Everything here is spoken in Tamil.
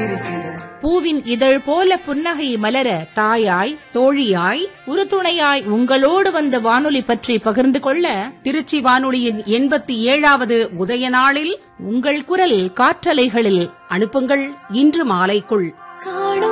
பூவின் இதழ் போல புன்னகை மலர தாயாய் தோழியாய் உறுதுணையாய் உங்களோடு வந்த வானொலி பற்றி பகிர்ந்து கொள்ள திருச்சி வானொலியின் 87வது உதய நாளில் உங்கள் குரல் காற்றலைகளில் அனுப்புங்கள் இன்று மாலைக்குள்.